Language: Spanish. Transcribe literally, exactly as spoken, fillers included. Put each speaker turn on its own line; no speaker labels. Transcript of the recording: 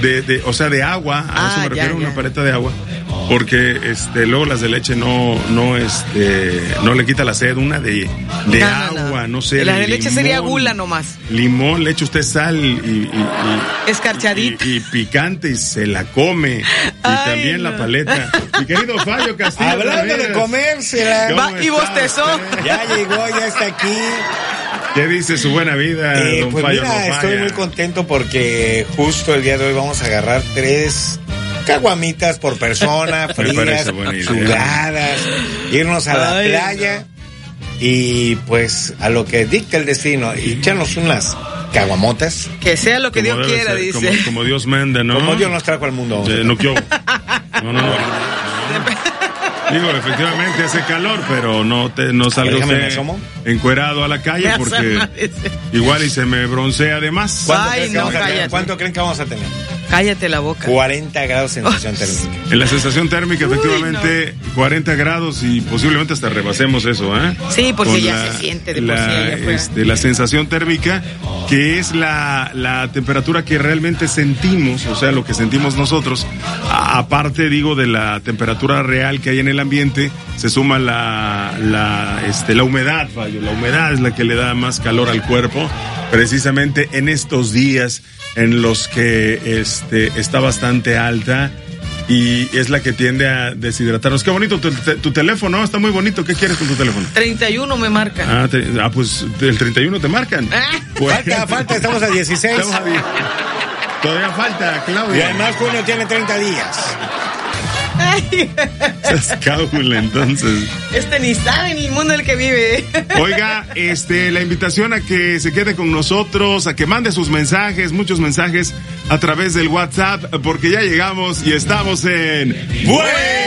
de, de, o sea, de agua, a
Ah,
eso me
ya,
refiero,
ya.
una paleta de agua, porque este luego las de leche no no este no le quita la sed, una de, de
No,
agua,
no,
no,
no.
sé,
La
de
de leche
limón,
sería gula nomás.
Limón, le echa usted sal y, y, y
Escarchadita.
y, y picante y se la come. Y
Ay,
también
no.
la paleta. Mi querido Fallo Castillo.
Hablando de
Ramírez.
comérsela.
¿Cómo
Va, y
está
bostezó.
usted?
Ya llegó, ya está aquí.
¿Qué dice su buena vida,
Eh,
don
pues
Fallo?
mira,
no falla?
estoy muy contento porque justo el día de hoy vamos a agarrar tres caguamitas por persona, frías,
parece buena idea.
sudadas, irnos a la
Ay,
playa y pues a lo que dicta el destino, y echarnos unas caguamotas,
Que sea lo que
Como
Dios
debe
quiera,
ser,
dice.
Como, como Dios manda, ¿no?
como Dios nos trajo al mundo.
Eh, no quiero. No, no, no. Digo, efectivamente hace calor, pero no te no salga
Déjame, me
usted
asomo.
encuerado a la calle
Me
porque
asoma, dice.
igual y se me broncea de más.
¿Cuánto,
Ay,
creen que
no,
vamos a tener?
cállate.
¿Cuánto creen que vamos a tener?
Cállate la boca.
cuarenta grados sensación térmica.
En la sensación térmica,
Uy,
efectivamente, cuarenta grados y posiblemente hasta rebasemos eso, ¿eh?
Sí, porque
Con
ya se siente de por
la,
sí allá afuera.
este, la sensación térmica, que es la, la temperatura que realmente sentimos, o sea, lo que sentimos nosotros. A- aparte, digo, de la temperatura real que hay en el ambiente, se suma la, la, este, la humedad, Fallo. La humedad es la que le da más calor al cuerpo, precisamente en estos días en los que este, está bastante alta y es la que tiende a deshidratarnos. Qué bonito tu, te- tu teléfono, está muy bonito. ¿Qué quieres con tu teléfono?
treinta y uno me marca.
Ah, te- ah, pues el treinta y uno te marcan.
Ah.
Pues,
Falta, falta, estamos a dieciséis.
estamos a diez. Todavía falta,
Y
Claudia.
además junio tiene treinta días.
Ay,
Es Caule, entonces.
este ni sabe en el mundo en el que vive.
Oiga, este, la invitación a que se quede con nosotros, a que mande sus mensajes, muchos mensajes a través del WhatsApp, porque ya llegamos y estamos en Buen